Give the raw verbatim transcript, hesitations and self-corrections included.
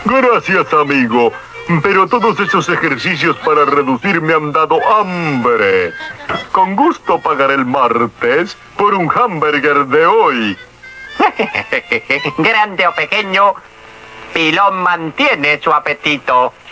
Gracias, amigo. Pero todos esos ejercicios para reducir me han dado hambre. Con gusto pagaré el martes por un hamburger de hoy. Grande o pequeño, Pilón mantiene su apetito.